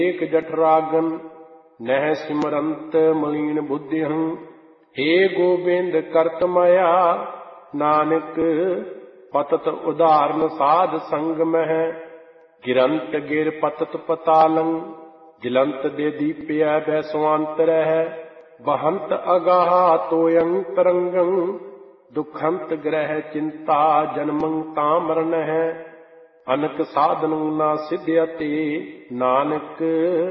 एक जठरागन नह सिमरंत मलीन बुद्धिहं हे गोबिंद करत माया नानक पतत उदाहरण साध संग मह गिरंत गिर पतत पतालं जिलंत दे दीप्य भैसवांतर है बहंत अगाह तोयं तरंगं दुखंत ग्रह चिंता जन्मं तामरण है अनक साधनु ना सिद्ध्यते नानक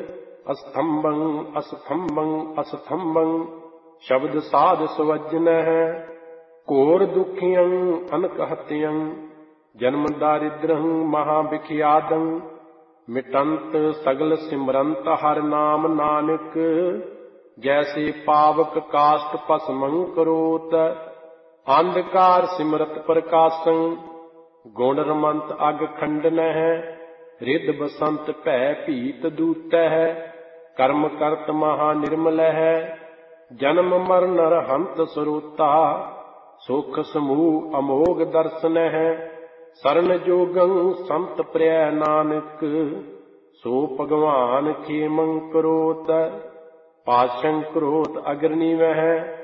अस्थंभं अस्थंभं अस्थंभं शब्द साध सुवज्जन है घोर दुखियं अनक हत्यं जन्म दारिद्रं महाविख्यातं मिटंत सगल सिमरंत हर नाम नानक जैसे पावक काष्ट भस्मं करोत अंधकार सिमरत प्रकाशं गुण रमंत अग खंडन है रिद बसंत भै भीत दूत है कर्म करत महा निर्मल है जन्म मरण हंत स्वरूता सुख समूह अमोघ दर्शन है शरण जोगं संत प्रिय नानक सो भगवान खेमं करोत पाशं क्रोध अग्नि वह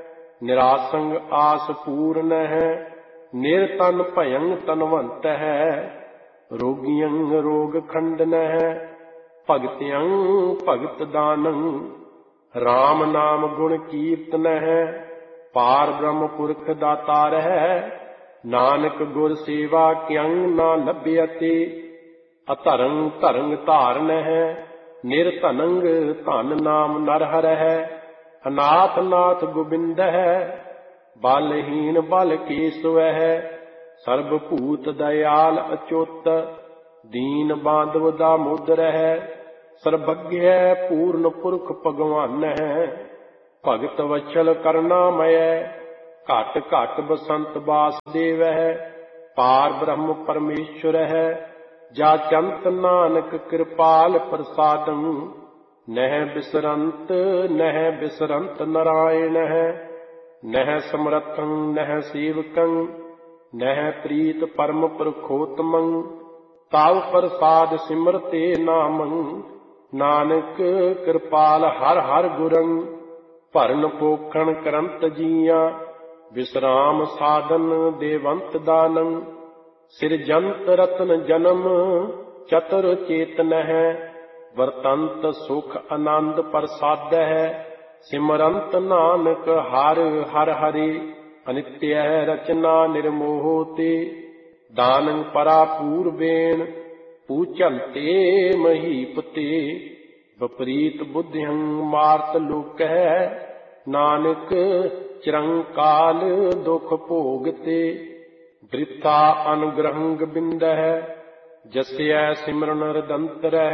निरासंग आस पूर्ण है निरतन भयं तनवंत है रोगियं रोग खंडन है भगत्यं भगत दानं राम नाम गुण कीर्तन है पार ब्रह्म पुरख दातार है नानक गुर सेवा क्यं न लभ्यते अतरंग तरंग धारण है निरतनंग धन नाम नरहर है अनाथ नाथ गोबिंद है बलहीन बल केशव है सर्वभूत दयाल अच्युत दीन बांधव दामोदर है सर्वज्ञ पूर्ण पुरख भगवान है भगत वत्सल करुणामय घट घट बसंत वासुदेव है पार ब्रह्म परमेश्वर है जाचंत नानक कृपाल प्रसादं नह बिसरंत नारायण है नह समरथं नह सेवकं नह प्रीत परम पुरखोत्तमं ताव प्रसाद सिमरते नामं नानक कृपाल हर हर गुरं भरन पोखण करंत जिया विश्राम साधन देवंत दानं सिरजंत रतन जन्म चतुर चेतन है वर्तंत सुख आनंद प्रसाद है सिमरंत नानक हर हर हरि अनित्य रचना निर्मोहते दानं परा पूर्वेण पूजन्ते महीपते विपरीत बुद्धिं मार्त लोक है नानक चिरंकाल दुख भोगते वृथा अनुग्रहं गोबिंद है जस्य सिमरन रदंतर है